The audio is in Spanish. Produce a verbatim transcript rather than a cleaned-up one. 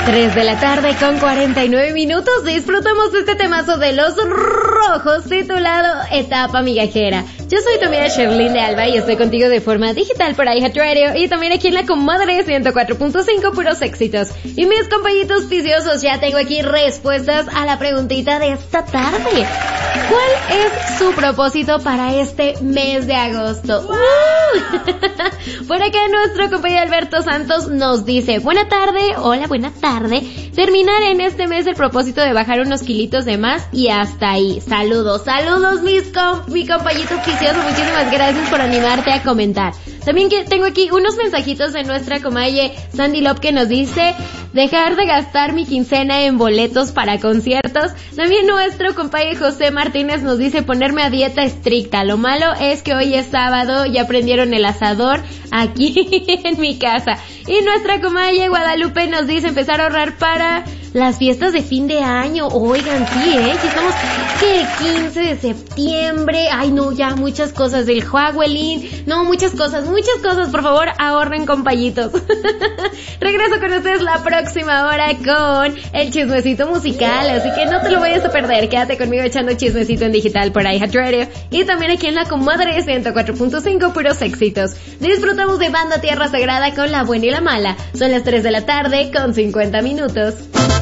tres de la tarde con cuarenta y nueve minutos. Disfrutamos de este temazo de Los Rojos titulado Etapa Migajera. Yo soy tu amiga Sherlyn de Alba y estoy contigo de forma digital por iHeartRadio y también aquí en la comadre ciento cuatro punto cinco, puros éxitos. Y mis compañitos viciosos, ya tengo aquí respuestas a la preguntita de esta tarde. ¿Cuál es su propósito para este mes de agosto? Uh. Por acá nuestro compañero Alberto Santos nos dice: buena tarde, hola, buena tarde. Terminar en este mes el propósito de bajar unos kilitos de más y hasta ahí. Saludos, saludos mis comp mi compañito vicioso, muchísimas gracias por animarte a comentar. También que tengo aquí unos mensajitos de nuestra comadre Sandy Lop que nos dice: dejar de gastar mi quincena en boletos para conciertos. También nuestro compadre José Martínez nos dice: ponerme a dieta estricta. Lo malo es que hoy es sábado, ya prendieron el asador aquí en mi casa. Y nuestra comadre Guadalupe nos dice: empezar a ahorrar para las fiestas de fin de año. Oigan, sí, ¿eh? Si estamos, ¿qué? quince de septiembre. Ay, no, ya muchas cosas del Huawei. No, muchas cosas, muchas cosas. Por favor, ahorren, compañitos. Regreso con ustedes la próxima hora con el chismecito musical, así que no te lo vayas a perder. Quédate conmigo echando chismecito en digital por iHeartRadio y también aquí en la comadre ciento cuatro punto cinco, puros éxitos. Disfrutamos de Banda Tierra Sagrada con La Buena y la Mala. Son las tres de la tarde con cincuenta minutos.